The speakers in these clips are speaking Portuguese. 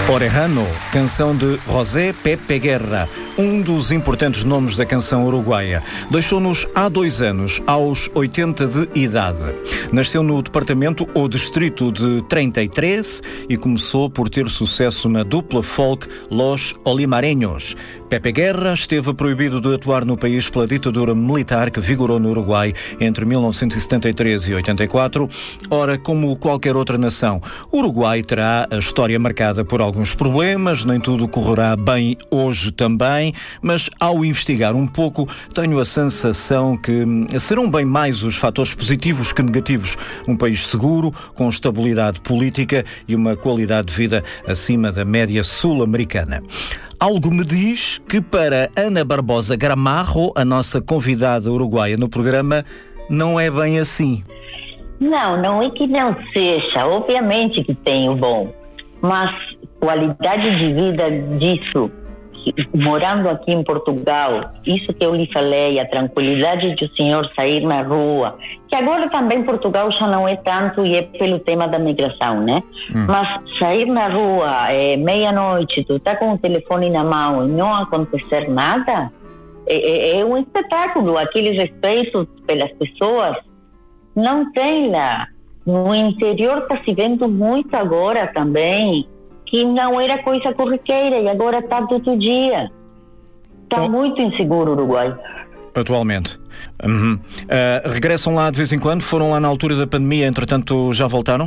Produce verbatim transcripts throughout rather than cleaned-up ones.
Orejano, canção de José Pepe Guerra, um dos importantes nomes da canção uruguaia. Deixou-nos há dois anos, aos oitenta de idade. Nasceu no departamento ou distrito de trinta e três e começou por ter sucesso na dupla folk Los Olimareños. Pepe Guerra esteve proibido de atuar no país pela ditadura militar que vigorou no Uruguai entre mil novecentos e setenta e três e oitenta e quatro. Ora, como qualquer outra nação, o Uruguai terá a história marcada por alguns problemas, nem tudo correrá bem hoje também, mas ao investigar um pouco, tenho a sensação que serão bem mais os fatores positivos que negativos. Um país seguro, com estabilidade política e uma qualidade de vida acima da média sul-americana. Algo me diz que para Ana Barbosa Gramarro, a nossa convidada uruguaia no programa, não é bem assim. Não, não é que não seja, obviamente que tem o bom, mas qualidade de vida disso, morando aqui em Portugal, isso que eu lhe falei, a tranquilidade de o senhor sair na rua, que agora também Portugal já não é tanto e é pelo tema da migração, né? Hum. Mas sair na rua, é, meia-noite, tu tá com o telefone na mão e não acontecer nada, é, é, é um espetáculo. Aquele respeito pelas pessoas não tem lá. No interior está se vendo muito agora também, que não era coisa corriqueira e agora está todo dia. Está oh. muito inseguro o Uruguai. Atualmente. Uhum. Uh, regressam lá de vez em quando? Foram lá na altura da pandemia, entretanto já voltaram?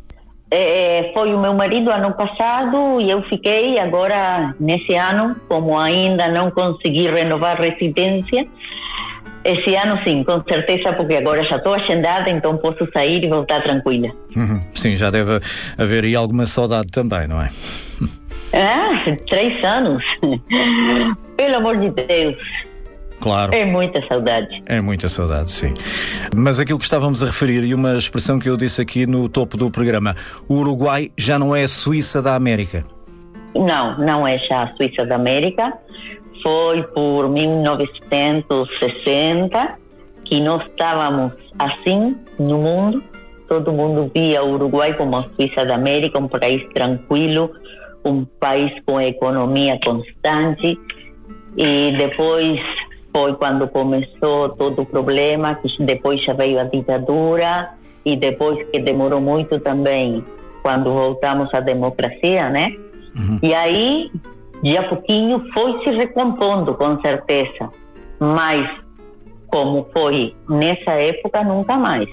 É, foi o meu marido ano passado e eu fiquei agora nesse ano, como ainda não consegui renovar a residência. Esse ano sim, com certeza, porque agora já estou agendada, então posso sair e voltar tranquila. Uhum. Sim, já deve haver aí alguma saudade também, não é? Ah, três anos. Pelo amor de Deus. Claro. É muita saudade. É muita saudade, sim. Mas aquilo que estávamos a referir, e uma expressão que eu disse aqui no topo do programa, o Uruguai já não é a Suíça da América. Não, não é já a Suíça da América. Foi por mil novecentos e sessenta que nós estávamos assim no mundo. Todo mundo via o Uruguai como a Suíça da América, um país tranquilo, um país com economia constante. E depois foi quando começou todo o problema, que depois já veio a ditadura e depois que demorou muito também quando voltamos à democracia, né? Uhum. E aí, de a pouquinho, foi se recompondo, com certeza. Mas, como foi nessa época, nunca mais.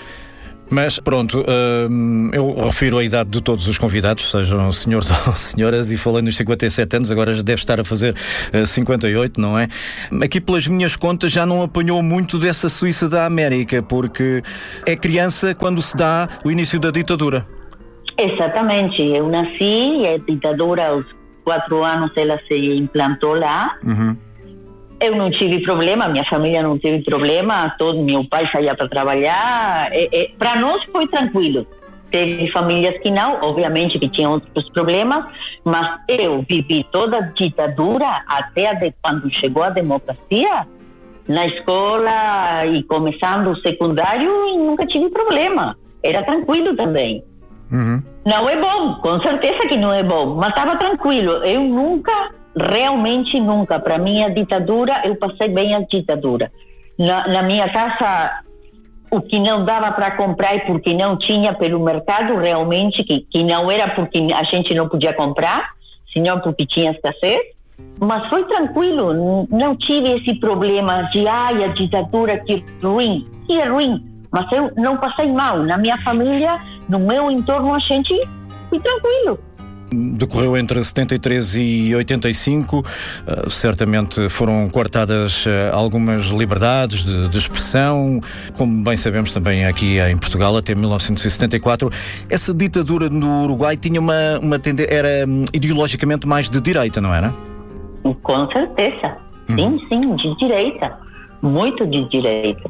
Mas pronto, hum, eu refiro a idade de todos os convidados, sejam senhores ou senhoras, e falei nos cinquenta e sete anos, agora já deve estar a fazer uh, cinquenta e oito, não é? Aqui pelas minhas contas já não apanhou muito dessa Suíça da América, porque é criança quando se dá o início da ditadura. Exatamente, eu nasci e a ditadura aos quatro anos ela se implantou lá. Uhum. Eu não tive problema, minha família não teve problema, todo meu pai saía para trabalhar. É, é, para nós foi tranquilo. Teve famílias que não, obviamente que tinham outros problemas, mas eu vivi toda a ditadura até a de, quando chegou a democracia, na escola e começando o secundário, e nunca tive problema. Era tranquilo também. Uhum. Não é bom, com certeza que não é bom, mas estava tranquilo. Eu nunca... Realmente nunca. Para mim, a ditadura, eu passei bem a ditadura. Na, na minha casa, o que não dava para comprar e porque não tinha pelo mercado, realmente, que, que não era porque a gente não podia comprar, senão porque tinha escassez. Mas foi tranquilo, não tive esse problema de, ai, a ditadura, que ruim. Que é ruim, mas eu não passei mal. Na minha família, no meu entorno, a gente foi tranquilo. Decorreu entre setenta e três e oitenta e cinco, uh, certamente foram cortadas uh, algumas liberdades de, de expressão, como bem sabemos também aqui em Portugal, até mil novecentos e setenta e quatro. Essa ditadura no Uruguai tinha uma, uma tendência, era um, ideologicamente mais de direita, não era? Com certeza, sim, uhum. sim, de direita, muito de direita.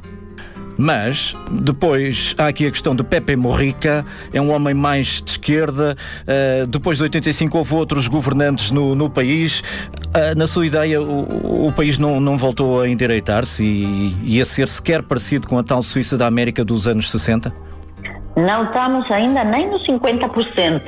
Mas, depois, há aqui a questão de Pepe Mujica, é um homem mais de esquerda. Uh, depois de oitenta e cinco houve outros governantes no, no país. Uh, na sua ideia, o, o país não, não voltou a endireitar-se e, e a ser sequer parecido com a tal Suíça da América dos anos sessenta? Não estamos ainda nem nos cinquenta por cento.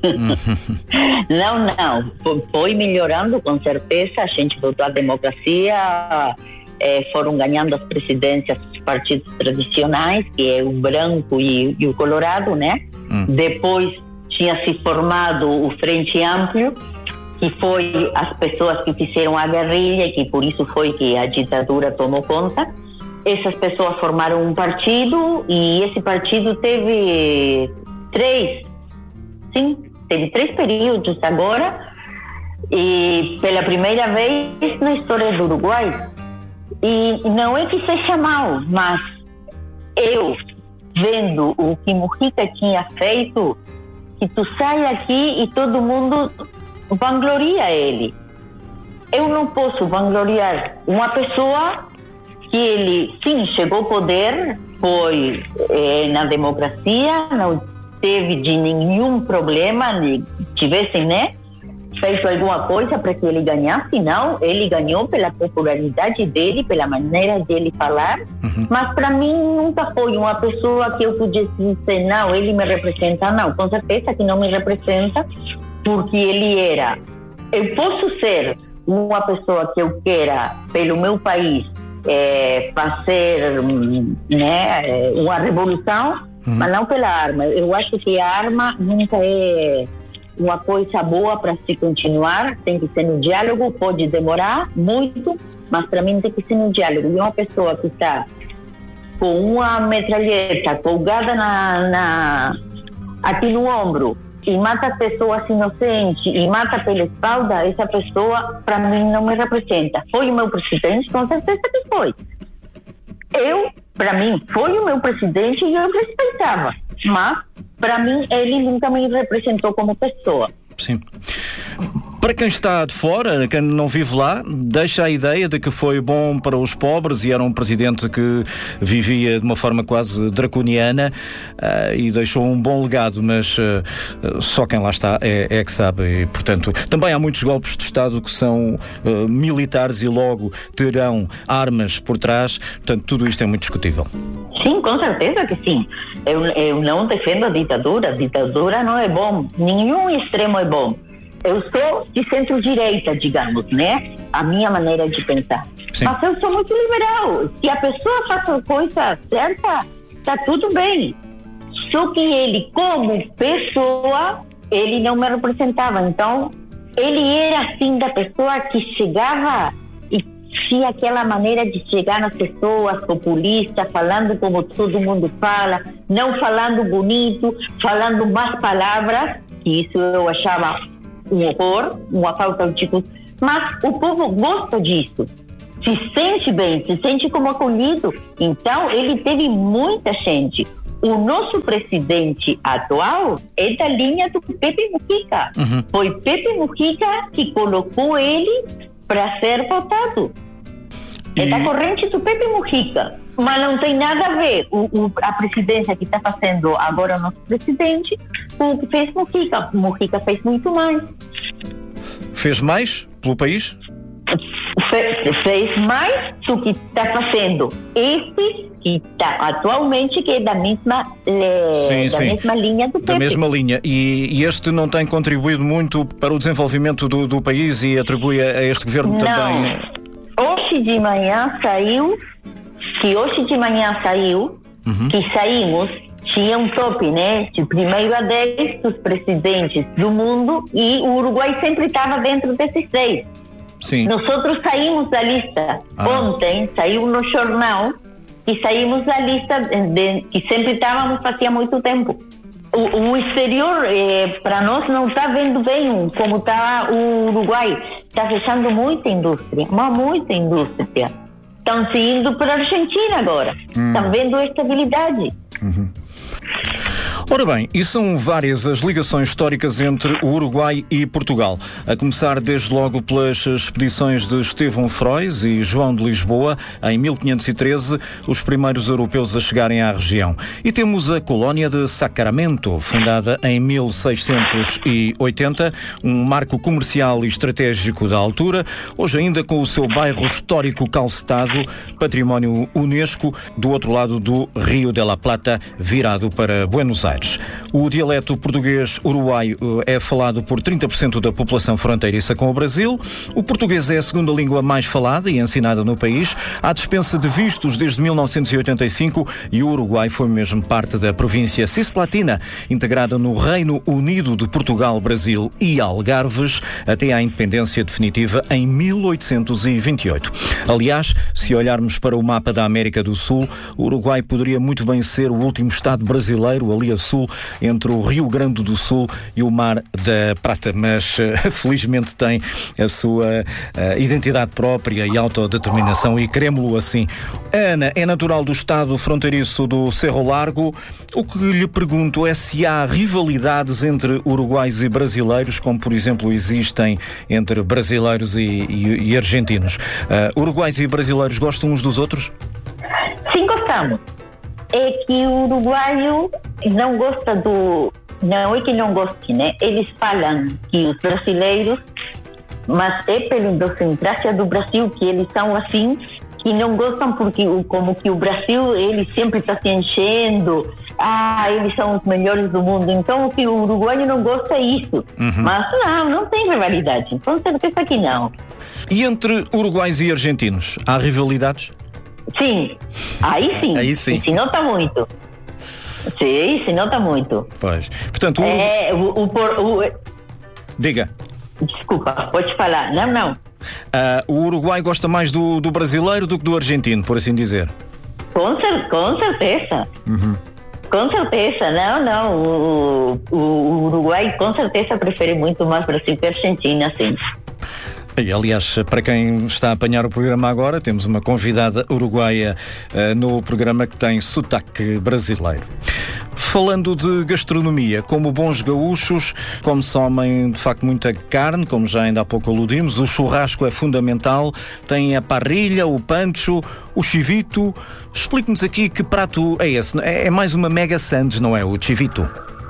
Não, não. Foi melhorando, com certeza. A gente voltou à democracia, é, foram ganhando as presidências dos partidos tradicionais, que é o branco e, e o colorado, né? Hum. Depois tinha se formado o Frente Amplio, que foi as pessoas que fizeram a guerrilha, que por isso foi que a ditadura tomou conta. Essas pessoas formaram um partido e esse partido teve três, sim, teve três períodos agora, e pela primeira vez na história do Uruguai. E não é que seja mal, mas eu, vendo o que Mujica tinha feito, que tu sai aqui e todo mundo vangloria ele. Eu não posso vangloriar uma pessoa que ele, sim, chegou ao poder, foi eh, na democracia, não teve de nenhum problema, tivessem, né, feito alguma coisa para que ele ganhasse. Não, ele ganhou pela popularidade dele, pela maneira dele falar, uhum. Mas para mim nunca foi uma pessoa que eu pudesse dizer, não, ele me representa, não, com certeza que não me representa, porque ele era, eu posso ser uma pessoa que eu queira pelo meu país, É, fazer, né, uma revolução, uhum. Mas não pela arma. Eu acho que a arma nunca é uma coisa boa para se continuar, tem que ser no diálogo, pode demorar muito, mas para mim tem que ser no diálogo. E uma pessoa que está com uma metralheta colgada na, na, aqui no ombro e mata pessoas inocentes e mata pela espalda, essa pessoa para mim não me representa. Foi o meu presidente, com certeza que foi. Eu, para mim, foi o meu presidente e eu respeitava, mas para mim ele nunca me representou como pessoa. Sim. Para quem está de fora, quem não vive lá, deixa a ideia de que foi bom para os pobres e era um presidente que vivia de uma forma quase draconiana uh, e deixou um bom legado, mas uh, só quem lá está é, é que sabe. E, portanto, também há muitos golpes de Estado que são uh, militares e logo terão armas por trás, portanto, tudo isto é muito discutível. Sim, com certeza que sim. Eu, eu não defendo a ditadura, a ditadura não é bom, nenhum extremo é bom. Eu sou de centro-direita, digamos, né? A minha maneira de pensar. Sim. Mas eu sou muito liberal. Se a pessoa faz a coisa certa, tá tudo bem. Só que ele, como pessoa, ele não me representava. Então, ele era assim da pessoa que chegava e tinha aquela maneira de chegar nas pessoas, populista, falando como todo mundo fala, não falando bonito, falando mais palavras, que isso eu achava um horror, uma falta de atitude, mas o povo gosta disso, se sente bem, se sente como acolhido. Então ele teve muita gente. O nosso presidente atual é da linha do Pepe Mujica. Uhum. Foi Pepe Mujica que colocou ele para ser votado. E... é da corrente do Pepe Mujica. Mas não tem nada a ver o, o, a presidência que está fazendo agora o nosso presidente com o que fez Mujica. Mujica fez muito mais. Fez mais pelo país? Fe, fez mais do que está fazendo esse que está atualmente, que é da mesma, é, sim, da sim. mesma linha do Pepe. Da mesma linha. E, e este não tem contribuído muito para o desenvolvimento do, do país e atribui a, a este governo não. também? Hoje de manhã saiu que hoje de manhã saiu, uhum. que saímos, tinha um top, né? De primeiro a dez dos presidentes do mundo e o Uruguai sempre estava dentro desses dez. Sim. Nós outros saímos da lista. Ah. Ontem saiu no jornal e saímos da lista de, de, que sempre estávamos fazia muito tempo. O, o exterior, eh, para nós, não está vendo bem como está o Uruguai. Está fechando muita indústria, mas muita indústria. Estão se indo para a Argentina agora. Hum. Estão vendo estabilidade. Uhum. Ora bem, e são várias as ligações históricas entre o Uruguai e Portugal, a começar desde logo pelas expedições de Estevão Frois e João de Lisboa, em mil quinhentos e treze, os primeiros europeus a chegarem à região. E temos a colónia de Sacramento, fundada em mil seiscentos e oitenta, um marco comercial e estratégico da altura, hoje ainda com o seu bairro histórico calcetado, património Unesco, do outro lado do Rio de la Plata, virado para Buenos Aires. O dialeto português uruguaio é falado por trinta por cento da população fronteiriça com o Brasil. O português é a segunda língua mais falada e ensinada no país. Há dispensa de vistos desde mil novecentos e oitenta e cinco e o Uruguai foi mesmo parte da província Cisplatina, integrada no Reino Unido de Portugal, Brasil e Algarves, até à independência definitiva em mil oitocentos e vinte e oito. Aliás, se olharmos para o mapa da América do Sul, o Uruguai poderia muito bem ser o último estado brasileiro ali a sul, entre o Rio Grande do Sul e o Mar da Prata, mas uh, felizmente tem a sua uh, identidade própria e autodeterminação e queremos-lo assim. Ana é natural do estado fronteiriço do Cerro Largo. O que lhe pergunto é se há rivalidades entre uruguaios e brasileiros, como por exemplo existem entre brasileiros e, e, e argentinos. Uh, uruguaios e brasileiros gostam uns dos outros? Sim, gostamos. É que o uruguaio não gosta do... Não é que não goste, né? Eles falam que os brasileiros, mas é pela idiosincrasia do Brasil que eles são assim, que não gostam porque como que o Brasil, ele sempre está se enchendo, ah, eles são os melhores do mundo. Então, o que o uruguaio não gosta é isso. Uhum. Mas não, não tem rivalidade. Com certeza que não. E entre uruguaios e argentinos, há rivalidades? Sim, aí sim. Aí sim. E se nota muito. Sim, se nota muito. Pois. Portanto, o... É, o, o, o... Diga. Desculpa, pode falar. Não, não. Uh, o Uruguai gosta mais do, do brasileiro do que do argentino, por assim dizer. Com, cer- com certeza. Uhum. Com certeza. Não, não. O, o, o Uruguai com certeza prefere muito mais Brasil que a Argentina, sim. E, aliás, para quem está a apanhar o programa agora, temos uma convidada uruguaia uh, no programa que tem sotaque brasileiro. Falando de gastronomia, como bons gaúchos, come-se de facto muita carne, como já ainda há pouco aludimos. O churrasco é fundamental, tem a parrilha, o pancho, o chivito. Explique-nos aqui que prato é esse. É, é mais uma mega sandes, não é? O chivito.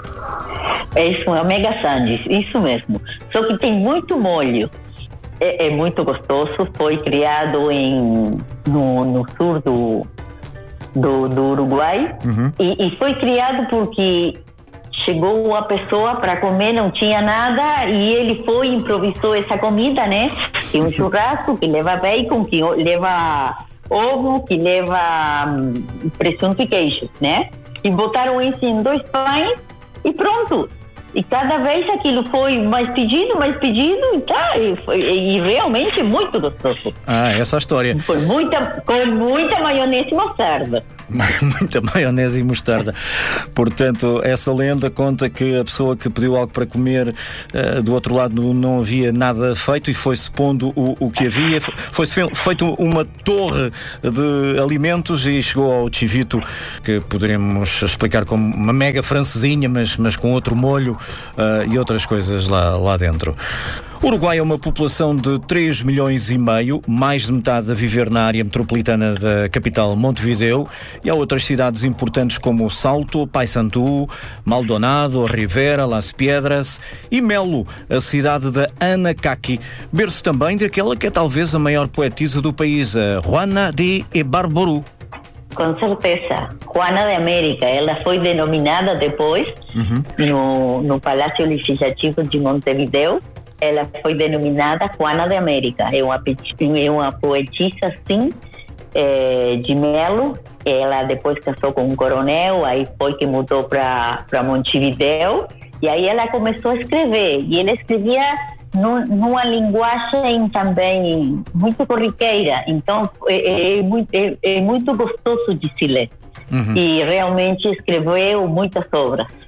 É isso, é uma mega sandes, isso mesmo. Só que tem muito molho. É, é muito gostoso, foi criado em, no, no sul do, do, do Uruguai. Uhum. e, e foi criado porque chegou uma pessoa para comer, não tinha nada e ele foi e improvisou essa comida, né? E um churrasco que leva bacon, que leva ovo, que leva um, presunto e queijo, né? E botaram isso em dois pães e pronto. E cada vez aquilo foi mais pedido, mais pedido, e, tá, e, foi, e realmente muito gostoso. Ah, essa é a história. Foi muita, com muita maionese e mostarda. Muita maionese e mostarda. Portanto, essa lenda conta que a pessoa que pediu algo para comer, uh, do outro lado não havia nada feito e foi-se pondo o, o que havia. Foi-se feito uma torre de alimentos e chegou ao chivito, que poderíamos explicar como uma mega francesinha, mas, mas com outro molho uh, e outras coisas lá, lá dentro. O Uruguai é uma população de três milhões e meio, mais de metade a viver na área metropolitana da capital Montevideo, e há outras cidades importantes como Salto, Paysandú, Maldonado, Rivera, Las Piedras e Melo, a cidade da Anacaqui, berço também daquela que é talvez a maior poetisa do país, a Juana de Ibarburu. Com certeza. Juana de América. Ela foi denominada depois uhum. no, no Palácio Legislativo de Montevideo. Ela foi denominada Juana de América. É uma, é uma poetisa, sim, é, de Melo. Ela depois casou com um coronel, aí foi que mudou para Montevideo. E aí ela começou a escrever. E ela escrevia num, numa linguagem também muito corriqueira. Então, é, é, muito, é, é muito gostoso de se ler. Uhum. E realmente escreveu muitas obras.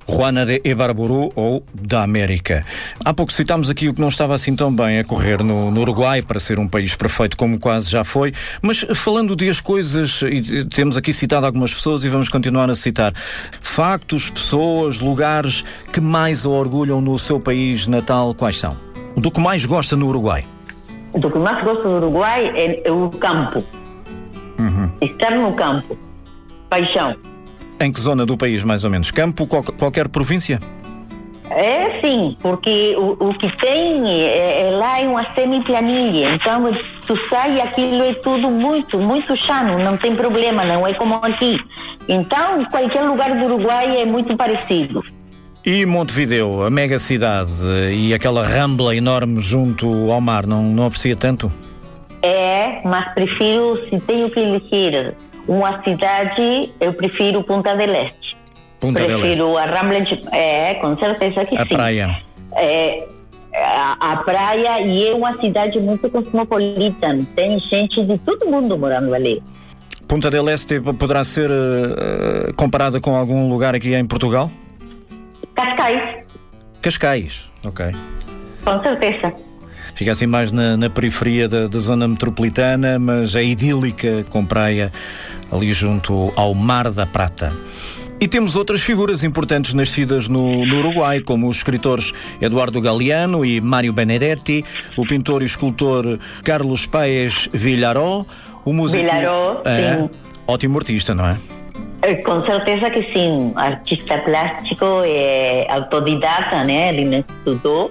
Juana de Ibarburu, ou da América. Há pouco citámos aqui o que não estava assim tão bem a correr no, no Uruguai, para ser um país perfeito como quase já foi, mas falando de as coisas, e temos aqui citado algumas pessoas e vamos continuar a citar, factos, pessoas, lugares que mais o orgulham no seu país natal, quais são? Do que mais gosta no Uruguai? Do que mais gosto do Uruguai é, é o campo. Uhum. Estar no campo. Paixão. Em que zona do país, mais ou menos? Campo, qual, qualquer província? É sim, porque o, o que tem é, é lá é uma semiplanilha, então tu sai e aquilo é tudo muito, muito chano, não tem problema, não é como aqui. Então, qualquer lugar do Uruguai é muito parecido. E Montevideo, a mega cidade, e aquela rambla enorme junto ao mar, não, não aprecia tanto? É, mas prefiro, se tenho que elegir uma cidade, eu prefiro Punta del Este. Punta prefiro del Este. a Rambla de... É, com certeza que a sim. A praia. É, a, a praia, e é uma cidade muito cosmopolita. Tem gente de todo mundo morando ali. Punta del Este poderá ser uh, comparada com algum lugar aqui em Portugal? Cascais. Cascais, ok. Com certeza. Fica assim mais na, na periferia da, da zona metropolitana, mas é idílica, com praia ali junto ao Mar da Prata. E temos outras figuras importantes nascidas no, no Uruguai, como os escritores Eduardo Galeano e Mário Benedetti, o pintor e escultor Carlos Paes Villaró, o músico... Villaró, é, sim. Ótimo artista, não é? Com certeza que sim. Artista plástico, é autodidata, né? Ele não estudou.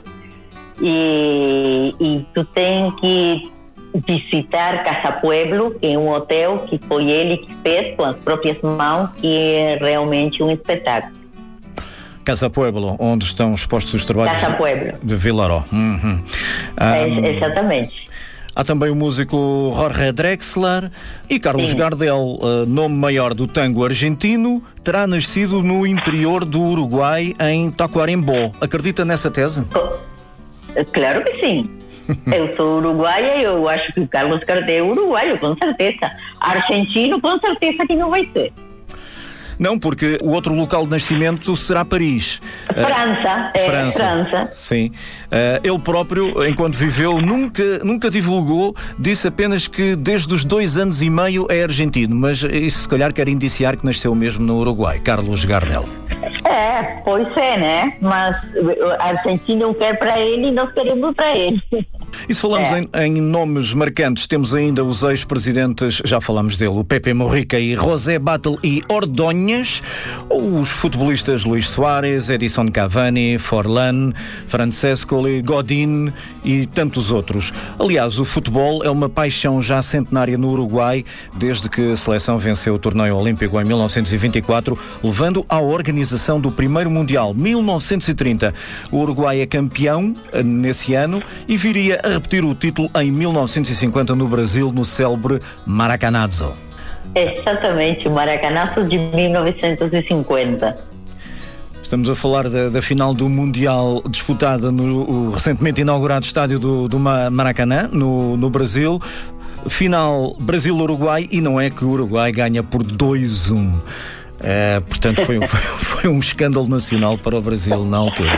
E, e tu tem que visitar Casa Pueblo, que é um hotel que foi ele que fez com as próprias mãos, que é realmente um espetáculo. Casa Pueblo, onde estão expostos os trabalhos Casa Pueblo. de Villaró. Uhum. É, Um, exatamente. Há também o músico Jorge Drexler e Carlos Sim. Gardel, uh, nome maior do tango argentino, terá nascido no interior do Uruguai, em Tacuarembó. Acredita nessa tese? Claro que sim. Eu sou uruguaia e eu acho que o Carlos Gardel é uruguaio, com certeza. Argentino, com certeza que não vai ser. Não, porque o outro local de nascimento será Paris. França, uh, é França. França. Sim. Uh, ele próprio, enquanto viveu, nunca, nunca divulgou, disse apenas que desde os dois anos e meio é argentino, mas isso se calhar quer indiciar que nasceu mesmo no Uruguai, Carlos Gardel. É, pois é, né? Mas a Argentina quer para ele e nós queremos para ele. E se falamos é. em, em nomes marcantes, temos ainda os ex-presidentes, já falamos dele, o Pepe Mujica e José Batlle e Ordóñez, ou os futebolistas Luís Soares, Edison Cavani, Forlán, Francescoli, Godín e tantos outros. Aliás, o futebol é uma paixão já centenária no Uruguai, desde que a seleção venceu o torneio olímpico em mil novecentos e vinte e quatro, levando à organização do primeiro Mundial, mil novecentos e trinta. O Uruguai é campeão nesse ano e viria a repetir o título em mil novecentos e cinquenta no Brasil, no célebre Maracanazo. Exatamente, o Maracanazo de mil novecentos e cinquenta. Estamos a falar da, da final do Mundial disputada no recentemente inaugurado estádio do, do Maracanã, no, no Brasil. Final Brasil-Uruguai, e não é que o Uruguai ganha por dois a um. Uh, portanto, foi, foi, foi um escândalo nacional para o Brasil na altura.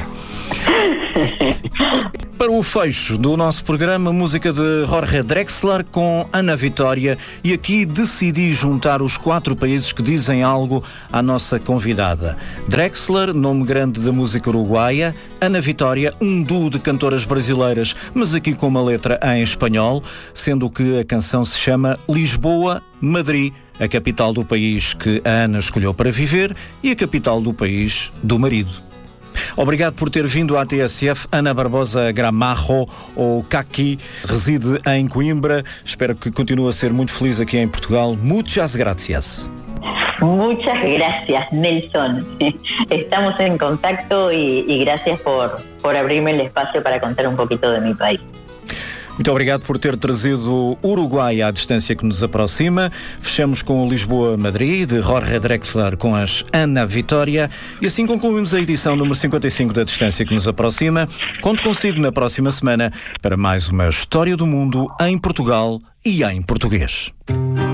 Para o fecho do nosso programa, música de Jorge Drexler com Ana Vitória, e aqui decidi juntar os quatro países que dizem algo à nossa convidada. Drexler, nome grande da música uruguaia; Ana Vitória, um duo de cantoras brasileiras, mas aqui com uma letra em espanhol, sendo que a canção se chama Lisboa, Madrid, a capital do país que a Ana escolheu para viver e a capital do país do marido. Obrigado por ter vindo à T S F. Ana Barbosa Gramajo, ou Caqui, reside em Coimbra. Espero que continue a ser muito feliz aqui em Portugal. Muchas gracias. Muchas gracias, Nelson. Estamos en contacto y, y gracias por, por abrirme el espacio para contar un poquito de mi país. Muito obrigado por ter trazido o Uruguai à distância que nos aproxima. Fechamos com Lisboa-Madrid, de Jorge Drexler, com as Ana Vitória. E assim concluímos a edição número cinquenta e cinco da Distância que nos aproxima. Conto consigo na próxima semana para mais uma História do Mundo em Portugal e em português.